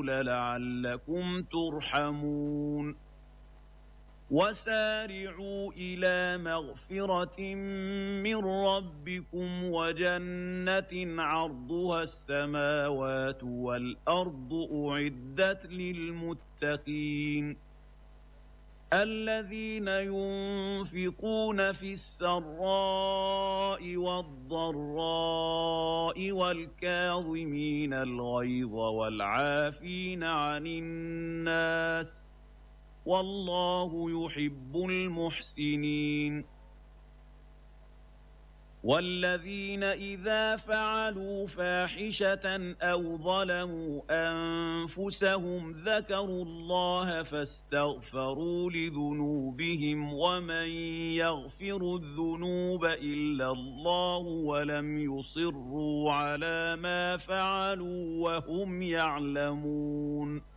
الرسل لعلكم ترحمون وسارعوا إلى مغفرة من ربكم وجنة عرضها السماوات والأرض أعدت للمتقين الذين ينفقون في السراء والضراء والكاظمين الغيظ والعافين عن الناس والله يحب المحسنين والذين إذا فعلوا فاحشة أو ظلموا أنفسهم ذكروا الله فاستغفروا لذنوبهم ومن يغفر الذنوب إلا الله ولم يصروا على ما فعلوا وهم يعلمون